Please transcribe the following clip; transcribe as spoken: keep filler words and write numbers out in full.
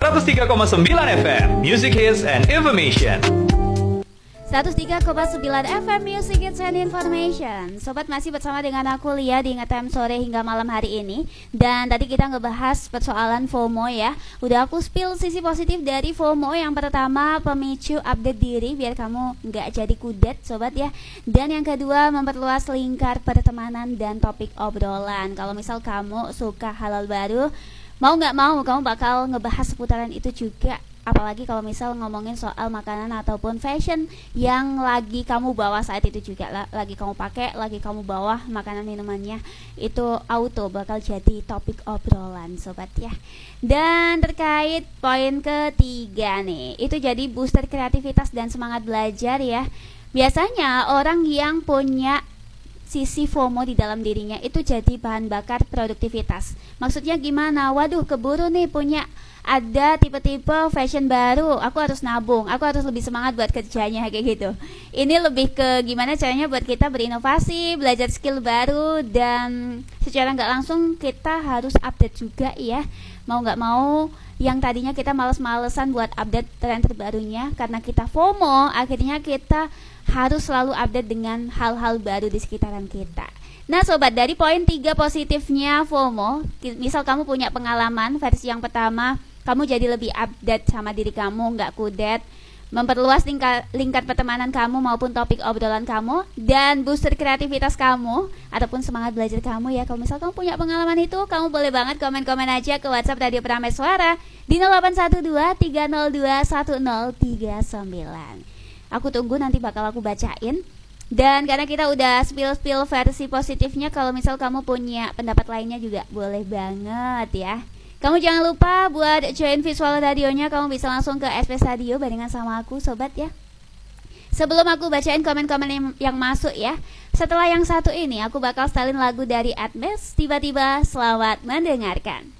seratus tiga koma sembilan F M Music Hits and Information. seratus tiga koma sembilan F M Music Hits and Information. Sobat, masih bersama dengan aku Lia di Ngetem Sore hingga malam hari ini. Dan tadi kita ngebahas persoalan FOMO ya. Udah aku spill sisi positif dari FOMO. Yang pertama, pemicu update diri biar kamu nggak jadi kudet sobat ya. Dan yang kedua, memperluas lingkar pertemanan dan topik obrolan. Kalau misal kamu suka halal baru, mau nggak mau kamu bakal ngebahas seputaran itu juga. Apalagi kalau misal ngomongin soal makanan ataupun fashion yang lagi kamu bawa saat itu juga, lagi kamu pakai, lagi kamu bawa makanan minumannya, itu auto bakal jadi topik obrolan sobat ya. Dan terkait poin ketiga nih, itu jadi booster kreativitas dan semangat belajar ya. Biasanya orang yang punya sisi FOMO di dalam dirinya itu jadi bahan bakar produktivitas. Maksudnya gimana? Waduh, keburu nih punya ada tipe-tipe fashion baru, aku harus nabung, aku harus lebih semangat buat kerjanya kayak gitu. Ini lebih ke gimana caranya buat kita berinovasi, belajar skill baru, dan secara nggak langsung kita harus update juga ya. Mau nggak mau, yang tadinya kita males-malesan buat update tren terbarunya karena kita FOMO, akhirnya kita harus selalu update dengan hal-hal baru di sekitaran kita. Nah sobat, dari poin tiga positifnya FOMO, misal kamu punya pengalaman versi yang pertama, kamu jadi lebih update sama diri kamu, nggak kudet, memperluas lingkar, lingkar pertemanan kamu maupun topik obrolan kamu, dan booster kreativitas kamu ataupun semangat belajar kamu ya. Kalau misal kamu punya pengalaman itu, kamu boleh banget komen-komen aja ke WhatsApp Radio Prameswara di nol delapan satu dua tiga nol dua satu nol tiga sembilan. Aku tunggu, nanti bakal aku bacain. Dan karena kita udah spill-spill versi positifnya, kalau misal kamu punya pendapat lainnya juga boleh banget ya. Kamu jangan lupa buat join visual radionya, kamu bisa langsung ke S P S Radio barengan sama aku sobat ya. Sebelum aku bacain komen-komen yang, yang masuk ya, setelah yang satu ini aku bakal setelin lagu dari Admes, Tiba-tiba. Selamat mendengarkan.